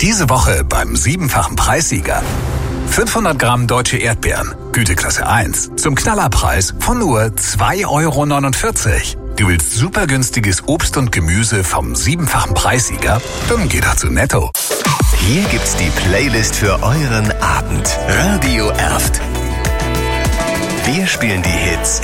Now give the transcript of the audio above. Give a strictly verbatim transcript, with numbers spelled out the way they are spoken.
Diese Woche beim siebenfachen Preissieger. fünfhundert Gramm deutsche Erdbeeren, Güteklasse eins, zum Knallerpreis von nur zwei Euro neunundvierzig. Du willst super günstiges Obst und Gemüse vom siebenfachen Preissieger? Dann geh doch zu Netto. Hier gibt's die Playlist für euren Abend. Radio Erft. Wir spielen die Hits